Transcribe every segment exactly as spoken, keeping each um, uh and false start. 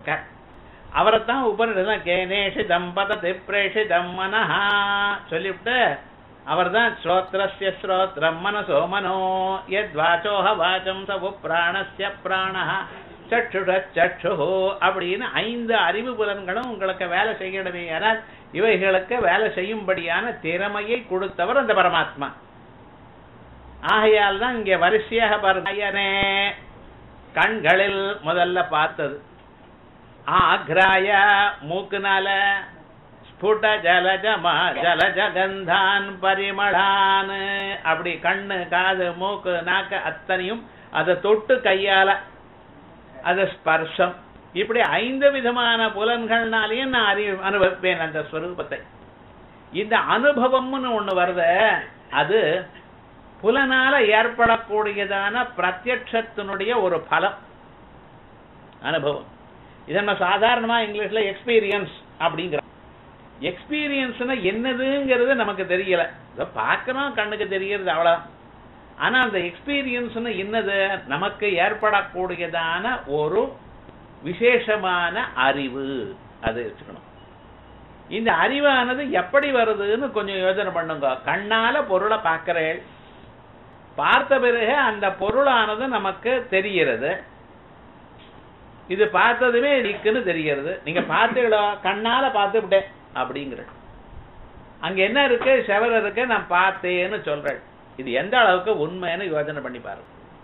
இருக்கார். அவரைத்தான் உபனிஷதம் கேனேஷி தம்பததி பிரேஷிதம் மனஹா சொல்லிவிட்டு அவர் தான் ஸ்ரோத்ரஸ்ய ஸ்ரோத்ரம் மனசோ மனோ யத்வாச்சோஹ வாச்சம் சவு பிராணஸ்ய பிராணஹ சற்றுஷ சற்று அப்படின்னு ஐந்து அறிவு புலன்களும் உங்களுக்கு வேலை செய்யணுமே. ஆனால் இவைகளுக்கு வேலை செய்யும்படியான திறமையை கொடுத்தவர் அந்த பரமாத்மா. ஆகையால் தான் இங்கே வரிசையாக பரதயனே கண்களில் முதல்ல பார்த்தது, ஆக்ராய மூக்குனால, ஸ்புட ஜலஜமா ஜலஜகந்தான் பரிமளான் அப்படி கண்ணு காது மூக்கு நாக்கு அத்தனையும் அதை தொட்டு கையால அது ஸ்பர்ஷம், இப்படி ஐந்து விதமான புலன்கள்னாலேயும் நான் அறி அனுபவிப்பேன் அந்த ஸ்வரூபத்தை. இந்த அனுபவம்னு ஒண்ணு வருத அது புலனால ஏற்படக்கூடியதான பிரத்யட்சத்தினுடைய ஒரு பலம் அனுபவம். இதை நம்ம சாதாரணமா இங்கிலீஷ்ல எக்ஸ்பீரியன்ஸ் அப்படிங்கிற எக்ஸ்பீரியன்ஸ்னா என்னதுங்கிறது நமக்கு தெரியல, பார்க்கணும் கண்ணுக்கு தெரியறது அவ்வளவு. ஆனா அந்த எக்ஸ்பீரியன்ஸ்னு என்னது, நமக்கு ஏற்படக்கூடியதான ஒரு விசேஷமான அறிவு, அது வச்சுக்கணும். இந்த அறிவானது எப்படி வருதுன்னு கொஞ்சம் யோசனை பண்ணுங்க. கண்ணால பொருளை பார்க்கிறேன், பார்த்த பிறகு அந்த பொருளானது நமக்கு தெரிகிறது. இது பார்த்ததுமே இருக்குன்னு தெரிகிறது. நீங்க பார்த்தீங்களோ, கண்ணால பார்த்து விட்டேன் அப்படிங்கிற, அங்க என்ன இருக்கு, செவர் இருக்கு, நான் பார்த்தேன்னு சொல்றேன். இது எந்த அளவுக்கு உண்மைன்னு யோசனை பண்ணி பாருங்க.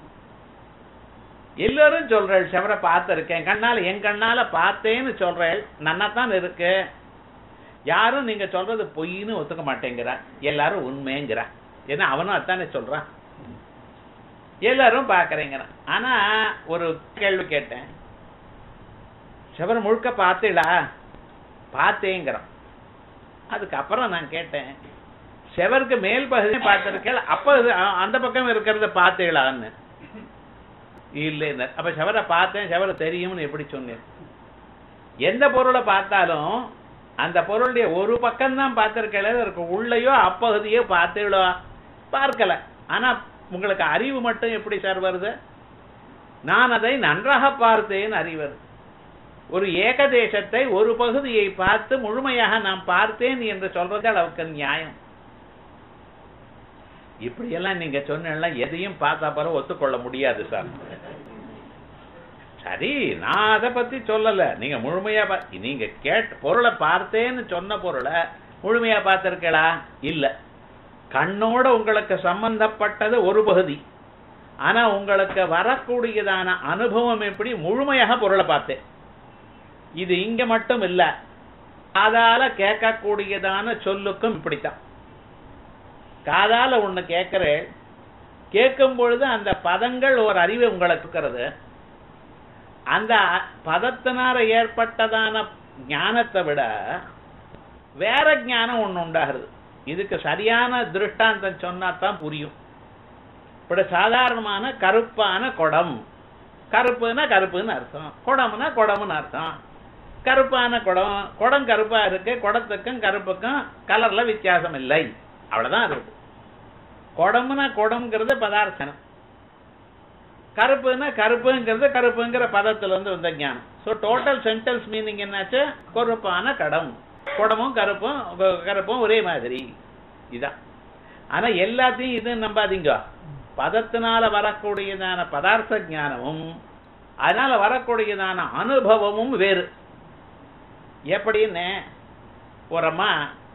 எல்லாரும் சொல்றேன் செவரை பார்த்திருக்கேன், கண்ணால என் கண்ணால பார்த்தேன்னு சொல்றேன், நன்னாத்தான் இருக்கு. யாரும் நீங்க சொல்றது பொய்ன்னு ஒத்துக்க மாட்டேங்கிறா, எல்லாரும் உண்மைங்கிறா. ஏன்னா அவனும் அத்தானே சொல்றான், எல்லாரும் பாக்குறேங்கிறான். ஆனா ஒரு கேள்வி கேட்டேன், செவர் முழுக்க பார்த்தீங்களா, பார்த்தேங்கிறான். அதுக்கப்புறம் நான் கேட்டேன், செவருக்கு மேல் பகுதியை பார்த்திருக்கேன், அப்ப அந்த பக்கம் இருக்கிறத பார்த்தீங்களான்னு. இல்லைன்னு. அப்ப செவரை பார்த்தேன், செவரை தெரியும்னு எப்படி சொன்னேன்? எந்த பொருளை பார்த்தாலும் அந்த பொருளுடைய ஒரு பக்கம் தான் பார்த்திருக்கேன், இருக்கு உள்ளேயோ அப்பகுதியோ பார்த்தீங்களோ பார்க்கல. ஆனா உங்களுக்கு அறிவு மட்டும் எப்படி சார் வருது? நான் அதை நன்றாக பார்த்தேன்னு அறிவது. ஒரு ஏகதேசத்தை ஒரு பகுதியை பார்த்து முழுமையாக நான் பார்த்தேன் என்று சொல்றது அளவுக்கு நியாயம். இப்படியெல்லாம் நீங்க சொன்ன எதையும் பார்த்தா பிறகு ஒத்துக்கொள்ள முடியாது சார். சரி, நான் அதை பத்தி சொல்லல. நீங்க முழுமையா நீங்க கேட்ட பொருளை பார்த்தேன்னு சொன்ன பொருளை முழுமையா பார்த்திருக்கா? இல்ல. கண்ணோட உங்களுக்கு சம்பந்தப்பட்டது ஒரு பகுதி, ஆனா உங்களுக்கு வரக்கூடியதான அனுபவம் எப்படி முழுமையாக பொருளை பார்த்தேன். இது இங்க மட்டும் இல்ல, காதால கேட்கக்கூடியதான சொல்லுக்கும் இப்படித்தான். காதால ஒண்ணு கேட்கிறேன், கேட்கும் பொழுது அந்த பதங்கள் ஒரு அறிவு உங்களுக்கு இருக்கிறது. அந்த பதத்தினால ஏற்பட்டதான ஞானத்தை விட வேற ஞானம் ஒண்ணு உண்டாகிறது. இதுக்கு சரியான திருஷ்டாந்தம் சொன்னாதான் புரியும். இப்படி சாதாரணமான கருப்பான குடம், கருப்புன்னா கருப்புன்னு அர்த்தம், குடம்னா குடம்னு அர்த்தம். கருப்பான குடம், குடம் கருப்பா இருக்கு, குடத்துக்கும் கருப்புக்கும் கலர்ல வித்தியாசம் இல்லை, அவ்வளவுதான் இருக்கு. குடம்னா குடம்ங்கிறது பதார்த்தம், கருப்புன்னா கருப்புங்கிறது கருப்புங்கிற பதத்துல இருந்து வந்த ஞானம். ஸோ டோட்டல் சென்டென்ஸ் மீனிங் என்னாச்சு? கருப்பான கடம், குடமும் கருப்பும் கருப்பும் ஒரே மாதிரி இதான். ஆனா எல்லாத்தையும் இது நம்பாதீங்க. பதத்தினால வரக்கூடியதான பதார்த்த ஞானமும் அதனால வரக்கூடியதான அனுபவமும் வேறு. எப்படின்னு ஒரு அம்மா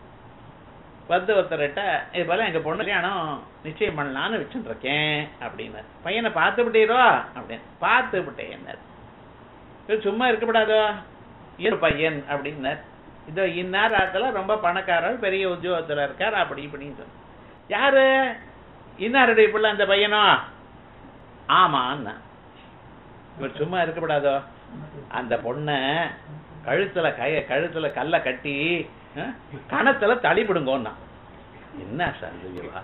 வந்து ஒருத்தர்கிட்ட இது போல எங்க பொண்ணு கல்யாணம் நிச்சயம் பண்ணலான்னு வச்சுட்டு இருக்கேன் அப்படின்னு. பையனை பார்த்து விட்டீரோ அப்படின்னு. பார்த்து விட்டேன். சும்மா இருக்கப்படாதோ, இரு பையன் அப்படின்னார். இதோ இன்னார் ஆத்துல ரொம்ப பணக்காரர், பெரிய உத்தியோகத்துல இருக்கார் அப்படி இப்படின்னு சொன்ன. யாரு? இன்னாருடைய பிள்ளை அந்த பையனோ? ஆமான்னா. இவர் சும்மா இருக்கப்படாதோ, அந்த பொண்ண கழுத்துல கைய கழுத்துல கல்ல கட்டி கணத்துல தள்ளிவிடுங்கோன்னா. என்ன சந்தேகவா?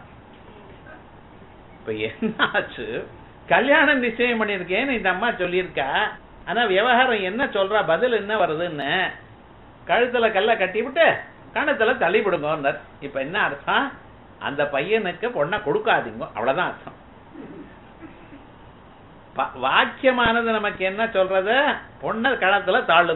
இப்ப என்னாச்சு? கல்யாணம் நிச்சயம் பண்ணிருக்கேன்னு இந்த அம்மா சொல்லியிருக்கா. ஆனா விவகாரம் என்ன சொல்றா, பதில் என்ன வருதுன்னு, கழுத்துல கல்ல கட்டி விட்டு கணத்துல தள்ளிவிடுங்கன்னார். இப்ப என்ன அர்த்தம்? அந்த பையனுக்கு பொண்ணை கொடுக்காதீங்க, அவ்வளவுதான் அர்த்தம். வாக்கியமானது நமக்கு என்ன சொல்றது? பொண்ணை களத்துல தாழ்